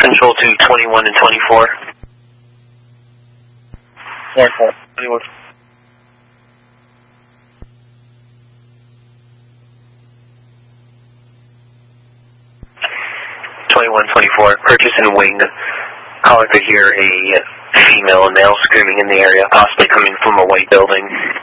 Control to 21 and 24. 21. 2124, purchase and wing. Calling to hear a female and male screaming in the area, possibly coming from a white building.